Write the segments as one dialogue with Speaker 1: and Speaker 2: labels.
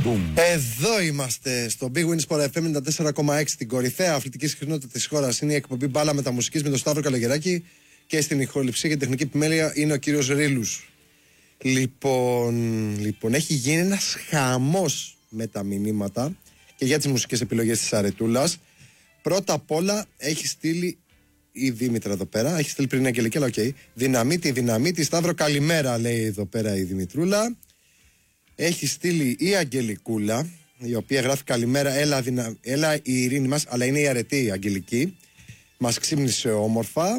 Speaker 1: Εδώ είμαστε στο Big Win Sport FM 94,6, την κορυφαία αθλητική συχνότητα της χώρας. Είναι η εκπομπή Μπάλα Μεταμουσικής με τον Σταύρο Καλογεράκη και στην ηχοληψία και τεχνική επιμέλεια είναι ο κύριος Ρήλους. Λοιπόν, έχει γίνει ένας χαμός με τα μηνύματα και για τις μουσικές επιλογές της Αρετούλας. Πρώτα απ' όλα έχει στείλει η Δήμητρα εδώ πέρα, έχει στείλει πριν η Αγγελική, αλλά οκ. Δυναμίτη, Σταύρο, καλημέρα, λέει εδώ πέρα η Δημητρούλα. Έχει στείλει η Αγγελικούλα, η οποία γράφει καλημέρα, έλα η ειρήνη μας, αλλά είναι η αρετή η Αγγελική. Μας ξύπνησε όμορφα.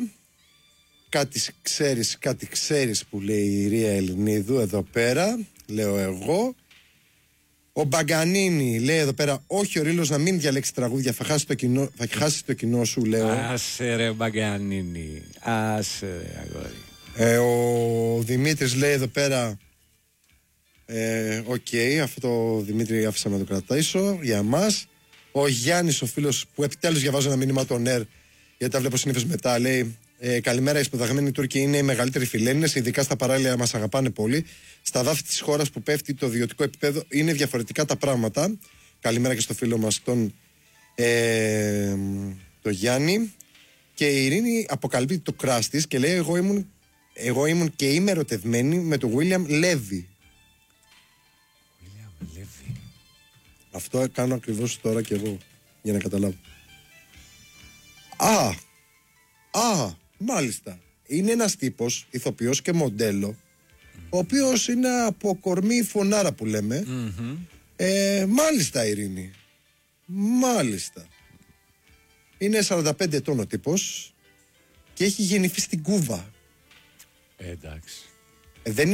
Speaker 1: Κάτι ξέρεις που λέει η Ρία Ελληνίδου εδώ πέρα, λέω εγώ. Ο Μπαγκανίνη λέει εδώ πέρα, όχι ο Ρήλος να μην διαλέξει τραγούδια, θα χάσει το κοινό σου, λέω.
Speaker 2: Άσε ρε Μπαγκανίνη, άσε ρε αγόρι.
Speaker 1: Ο Δημήτρης λέει εδώ πέρα, οκ, αυτό το Δημήτρη άφησα να το κρατήσω για μας. Ο Γιάννης, ο φίλος που επιτέλους διαβάζω ένα μήνυμα των ΕΡ, γιατί τα βλέπω συνήθως μετά, λέει καλημέρα, οι σπουδαγμένοι Τούρκοι είναι οι μεγαλύτεροι φιλέλληνες, ειδικά στα παράλια μας αγαπάνε πολύ. Στα δάφη της χώρας που πέφτει το βιωτικό επίπεδο είναι διαφορετικά τα πράγματα. Καλημέρα και στο φίλο μας τον Γιάννη. Και η Ειρήνη αποκαλύπτει το κράς της και λέει εγώ ήμουν και είμαι ερωτευμένη με τον William Levy. Αυτό κάνω ακριβώς τώρα και εγώ, για να καταλάβω. Μάλιστα. Είναι ένας τύπος, ηθοποιός και μοντέλο, ο οποίος είναι από κορμί φωνάρα που λέμε. Μάλιστα, Ειρήνη. Μάλιστα. Είναι 45 ετών ο τύπος και έχει γεννηθεί στην Κούβα.
Speaker 2: Εντάξει.
Speaker 1: Δεν